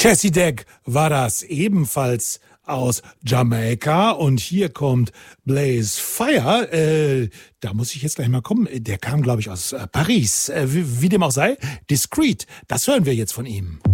Chessidek war das, ebenfalls aus Jamaika. Und hier kommt Blaze Fire. Da muss ich jetzt gleich mal kommen. Der kam, glaube ich, aus Paris. Wie dem auch sei, Discreet. Das hören wir jetzt von ihm.